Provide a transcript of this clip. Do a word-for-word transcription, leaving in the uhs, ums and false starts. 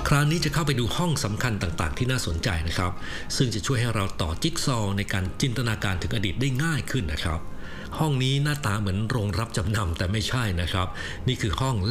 คราวนี้จะเข้าไปดูห้องสำคัญต่างๆที่น่าสนใจนะครับซึ่งจะช่วยให้เราต่อจิ๊กซอว์ในการจินตนาการถึงอดีตได้ง่ายขึ้นนะครับห้องนี้หน้าตาเหมือนโรงรับจำนำแต่ไม่ใช่นะครับนี่คือห้อง